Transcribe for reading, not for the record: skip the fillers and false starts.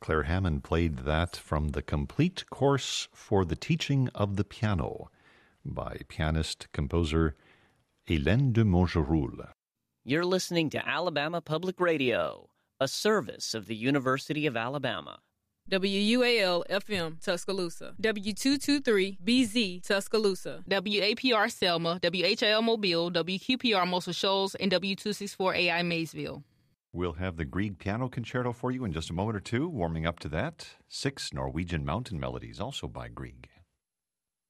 Claire Hammond played that from the Complete Course for the Teaching of the Piano by pianist-composer Hélène de Montgeroul. You're listening to Alabama Public Radio, a service of the University of Alabama. WUAL-FM, Tuscaloosa. W223-BZ, Tuscaloosa. WAPR Selma, WHIL Mobile, WQPR Muscle Shoals, and W264AI Maysville. We'll have the Grieg Piano Concerto for you in just a moment or two. Warming up to that, 6 Norwegian Mountain Melodies, also by Grieg.